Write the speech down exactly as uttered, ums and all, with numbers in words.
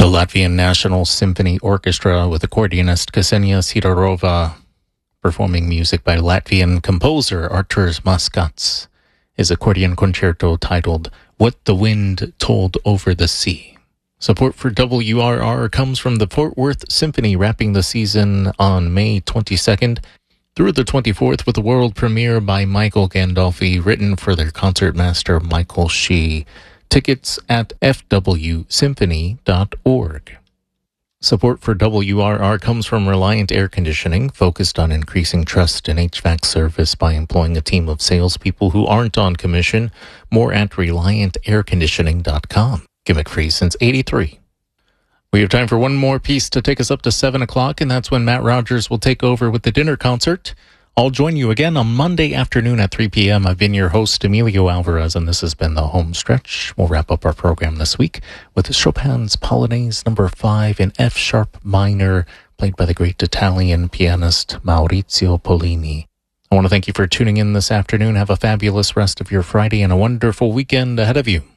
Latvian National Symphony Orchestra with accordionist Ksenia Sidorova performing music by Latvian composer Artūrs Maskats. His accordion concerto titled What the Wind Told Over the Sea. Support for W R R comes from the Fort Worth Symphony, wrapping the season on May twenty-second through the twenty-fourth with a world premiere by Michael Gandolfi, written for their concertmaster Michael Shee. Tickets at f w symphony dot org. Support for W R R comes from Reliant Air Conditioning, focused on increasing trust in H V A C service by employing a team of salespeople who aren't on commission. More at reliant air conditioning dot com. Gimmick free since eighty-three. We have time for one more piece to take us up to seven o'clock, and that's when Matt Rogers will take over with the dinner concert. I'll join you again on Monday afternoon at three p.m. I've been your host, Emilio Alvarez, and this has been The Home Stretch. We'll wrap up our program this week with Chopin's Polonaise number five in F-sharp minor, played by the great Italian pianist Maurizio Pollini. I want to thank you for tuning in this afternoon. Have a fabulous rest of your Friday and a wonderful weekend ahead of you.